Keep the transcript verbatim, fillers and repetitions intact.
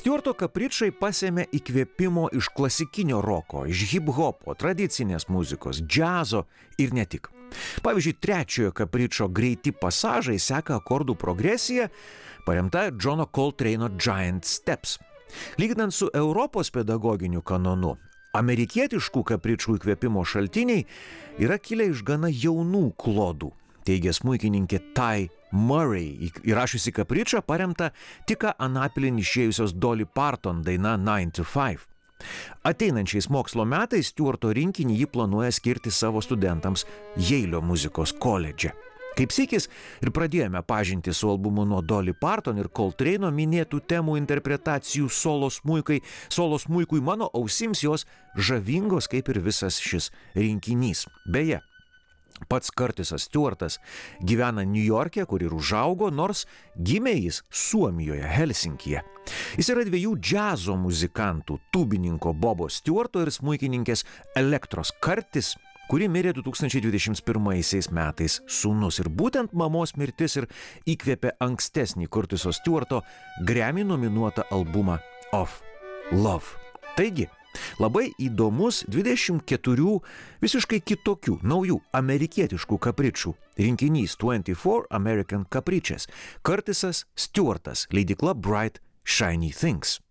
Stiuarto kapričai pasėmė įkvėpimo iš klasikinio roko, iš hip-hopo, tradicinės muzikos, džiazo ir ne tik. Pavyzdžiui, trečiojo kapričo greiti pasažai seka akordų progresija, paremta Johno Coltrane'o Giant Steps. Lyginant su Europos pedagoginiu kanonu, amerikietiškų kapričų įkvėpimo šaltiniai yra kilę iš gana jaunų klodų, teigia smuikininkė Ty Murray, įrašiusi kapričą paremtą tik anapilin išėjusios Dolly Parton daina nine to five. Ateinančiais mokslo metais Stiuarto rinkinį ji planuoja skirti savo studentams Jeilio muzikos koledže. Kaip sykis ir pradėjome pažinti su albumu nuo Dolly Parton ir Coltrane'o minėtų temų interpretacijų solo smuikai, solo smuikui mano ausims jos žavingos kaip ir visas šis rinkinys. Beje, pats Curtisas Stiuartas gyvena Niujorke, kur ir užaugo, nors gimė jis Suomijoje, Helsinkyje. Jis yra dviejų džiazo muzikantų, tūbininko Bobo Stiuarto ir smuikininkės Elektros Curtis, kuri mirė du tūkstančiai dvidešimt pirmaisiais metais sūnus. Ir būtent mamos mirtis ir įkvėpė ankstesnį Curtiso Stiuarto Grammy nominuotą albumą Of Love. Taigi, labai įdomus dvidešimt keturių visiškai kitokių, naujų amerikietiškų kapričų rinkinys twenty-four American Caprices. Curtisas Stiuartas, leidykla Bright Shiny Things.